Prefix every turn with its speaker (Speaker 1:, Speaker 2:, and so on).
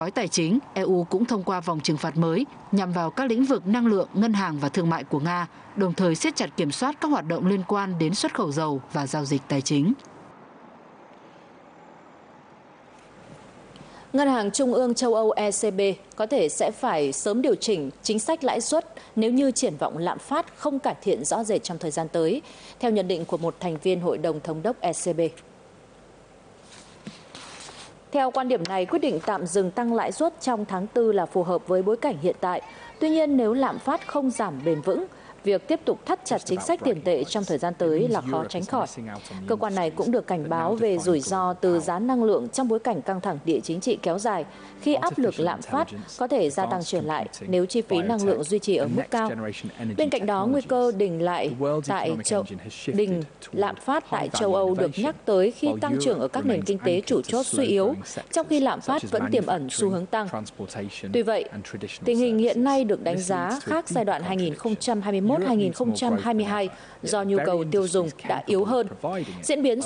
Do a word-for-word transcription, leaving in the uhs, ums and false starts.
Speaker 1: Gói tài chính, e u cũng thông qua vòng trừng phạt mới nhằm vào các lĩnh vực năng lượng, ngân hàng và thương mại của Nga, đồng thời siết chặt kiểm soát các hoạt động liên quan đến xuất khẩu dầu và giao dịch tài chính.
Speaker 2: Ngân hàng Trung ương châu Âu E C B có thể sẽ phải sớm điều chỉnh chính sách lãi suất nếu như triển vọng lạm phát không cải thiện rõ rệt trong thời gian tới, theo nhận định của một thành viên Hội đồng Thống đốc E C B. Theo quan điểm này, quyết định tạm dừng tăng lãi suất trong tháng tư là phù hợp với bối cảnh hiện tại. Tuy nhiên, nếu lạm phát không giảm bền vững, việc tiếp tục thắt chặt chính sách tiền tệ trong thời gian tới là khó tránh khỏi. Cơ quan này cũng được cảnh báo về rủi ro từ giá năng lượng trong bối cảnh căng thẳng địa chính trị kéo dài, khi áp lực lạm phát có thể gia tăng trở lại nếu chi phí năng lượng duy trì ở mức cao. Bên cạnh đó, nguy cơ đình lại tại châu đình lạm phát tại châu Âu được nhắc tới khi tăng trưởng ở các nền kinh tế chủ chốt suy yếu, trong khi lạm phát vẫn tiềm ẩn xu hướng tăng. Tuy vậy, tình hình hiện nay được đánh giá khác giai đoạn hai nghìn không trăm hai mươi mốt đến hai nghìn không trăm hai mươi hai do nhu cầu tiêu dùng đã yếu hơn. Diễn biến